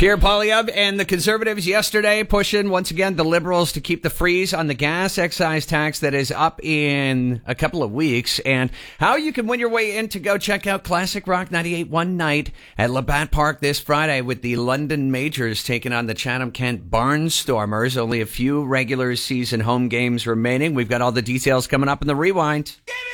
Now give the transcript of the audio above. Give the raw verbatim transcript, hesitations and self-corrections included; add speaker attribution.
Speaker 1: Pierre Poilievre and the Conservatives yesterday pushing, once again, the Liberals to keep the freeze on the gas excise tax that is up in a couple of weeks. And how you can win your way in to go check out Classic Rock ninety-eight one night at Labatt Park this Friday with the London Majors taking on the Chatham-Kent Barnstormers. Only a few regular season home games remaining. We've got all the details coming up in the Rewind.